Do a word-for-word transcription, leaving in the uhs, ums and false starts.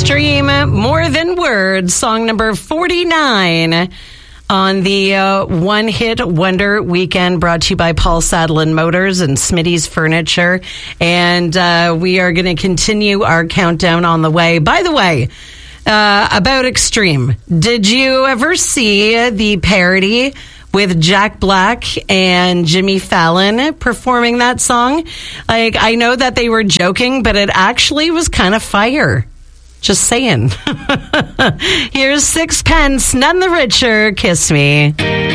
Extreme, More Than Words, song number forty-nine on the uh, One Hit Wonder Weekend, brought to you by Paul Sadlin Motors and Smitty's Furniture. And uh, we are going to continue our countdown on the way. By the way, uh, about Extreme, did you ever see the parody with Jack Black and Jimmy Fallon performing that song? Like, I know that they were joking, but it actually was kind of fire. Just saying. Here's Sixpence, None the Richer, Kiss Me.